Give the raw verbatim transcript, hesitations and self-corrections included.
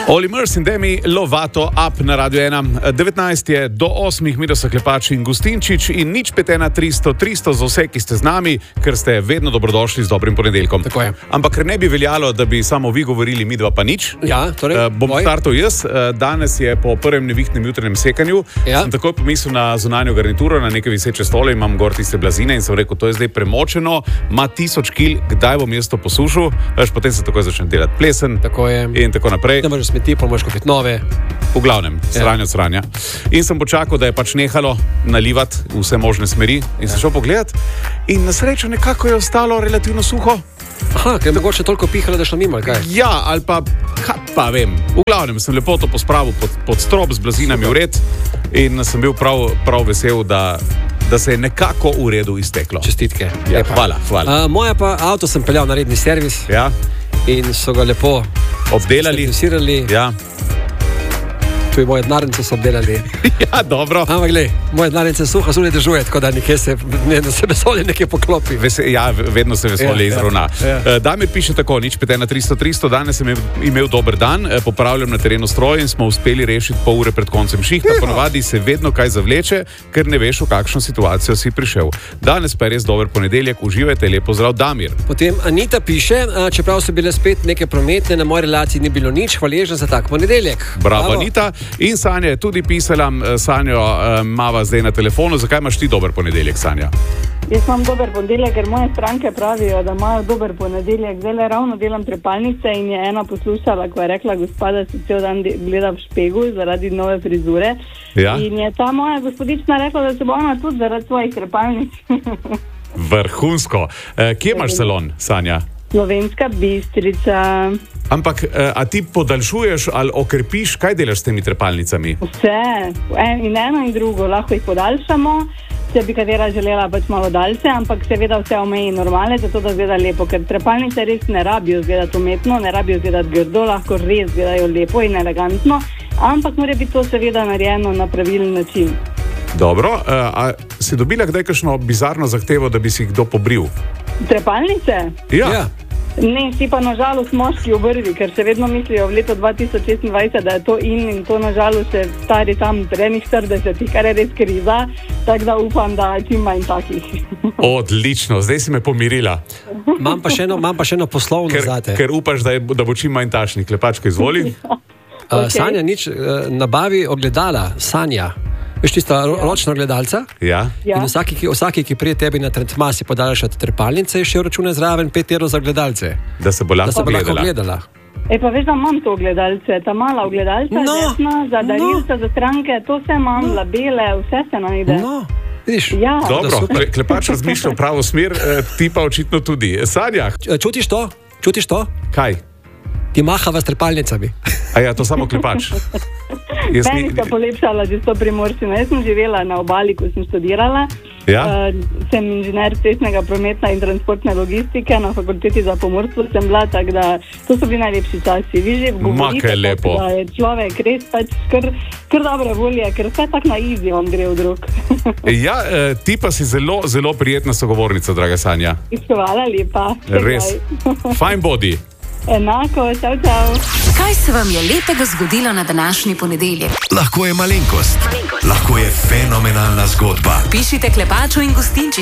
Oli Murs in Demi Lovato up na Radio ena. devetnajst je do osmih, mi so Klepači in Gustinčič in nič pet ena tristo tristo za vse, ki ste z nami, ker ste vedno dobrodošli z dobrim ponedeljkom. Tako je. Ampak ker ne bi veljalo, da bi samo vi govorili, mi dva pa nič. Ja, torej, uh, bom startal jaz. Uh, danes je po prvem nevihtnem jutranjem sekanju. Ja. Sem takoj pomislil na zunanjo garnituro, na neke viseče stole, imam gor tiste blazine in sem rekel, to je zdaj premočeno, ima tisoč kil, kdaj bom jaz to posušil? Veš, potem se takoj začne delati plesen. Tako je. In tako naprej. Ne moreš smeti, pa moraš kupiti nove. V glavnem, sranje od sranja. In sem počakal, da je pač nehalo nalivati vse možne smeri in sem šel pogledat in na srečo nekako je ostalo relativno suho. Aha, ker je mogoče toliko pihalo, da šlo mimo, ali kaj? Ja, ali pa, kaj pa vem. V glavnem sem lepo to pospravil pod, pod strop z blazinami v red in sem bil prav, prav vesel, da, da se je nekako v redu izteklo. Čestitke. Ja, hvala, hvala. Uh, moja pa avto sem peljal na redni servis. Ja. In so ga lepo obdelali. Servisirali. Ja. Tu je moje denarnice so obdelali. Ja, dobro. Ampak glej, moje denarnice suha zunaj dežuje, tako da nekje se, ne, se vesolje nekje poklopi. Vese, ja, vedno se vesolje ja, izravna. Ja, ja. Uh, Damir piše tako, nič pet ena tristo tristo, danes sem imel dober dan, popravljam na terenu stroj in smo uspeli rešiti pol ure pred koncem šihta. Ponovadi se vedno kaj zavleče, ker ne veš, v kakšno situacijo si prišel. Danes pa je res dober ponedeljek, uživajte, lepo zdrav, Damir. Potem Anita piše, čeprav so bile spet neke prometne, na moji relaciji ni bilo nič, hvaležen za tak ponedeljek. Bravo, Bravo. Anita. In Sanja je tudi pisala, Sanjo mava zdaj na telefonu. Zakaj imaš ti dober ponedeljek, Sanja? Jaz imam dober ponedeljek, ker moje stranke pravijo, da imajo dober ponedeljek. Zdaj ravno delam trepalnice in je ena poslušala, ko je rekla gospa, da se cel dan gleda v špegu zaradi nove frizure. Ja. In je ta moja gospodična rekla, da se bo ona tudi zaradi svojih trepalnic. Vrhunsko. E, kje imaš salon, Sanja? Slovenska Bistrica. Ampak, a ti podaljšuješ ali okrepiš, kaj delaš s temi trepalnicami? Vse, in eno in drugo, lahko jih podaljšamo, če bi katera želela pač malo daljše, ampak seveda vse omeji normale, zato da zgleda lepo, ker trepalnice res ne rabijo zgledati umetno, ne rabijo zgledati grdo, lahko res zgledajo lepo in elegantno, ampak mora biti to seveda narejeno na pravilen način. Dobro, a si dobila kdaj kakšno bizarno zahtevo, da bi si kdo pobril? Trepalnice? Ja. ja. Ne, si pa nažalost moški v brvi, ker se vedno mislijo v letu dva tisoč šestindvajset, da je to in in to nažalost še stari tam trenih štiridesetih, kar je res kriza, tako da upam, da čim manj takih. Odlično, zdaj si me pomirila. Imam pa še eno, imam pa še eno poslovno ker, zate. Ker upaš, da, je, da bo čim manj tašnih. Klepačka, izvoli. Ja. Okay. Uh, Sanja, nič, uh, nabavi ogledala, Sanja. Veš tista ro ročna gledalca? Ja. Ja. In vsaki, ki, vsaki, ki prije tebi na trentma si podaljšati trepalnice, je še račune zraven pet evrov za gledalce. Da se bo lahko, da se bo lahko gledala. E pa veš, da imam to gledalce, ta mala ogledalca, no. desna, za darilce, no. za stranke, to vse imam, no. labele, vse se najde. No. Vidiš? Ja. Dobro, Klepač razmišlja v pravo smer, ti pa očitno tudi. Sanja? Čutiš to? Čutiš to? Kaj? Ti mahava s trepalnicami. A ja, to samo Klepač. Jaz Meni sta polepšala že to Primorščino. Jaz sem živela na obali, ko sem študirala. Ja? Uh, sem inženir cestnega prometa in transportne logistike na fakulteti za pomorstvo sem bila, tako da to so bili najlepši časi. Vi že govorite, lepo. Da je človek res pač kar, kar dobre volje, ker vse tak na easy on gre v drug. Ja, ti pa si zelo, zelo prijetna sogovornica, draga Sanja. Hvala lepa. Res. Fine body. Enako, čau, čau. Kaj se vam je lepega zgodilo na današnji ponedeljek? Lahko je malenkost, malenkost. Lahko je fenomenalna zgodba. Pišite Klepaču in Gustinčiču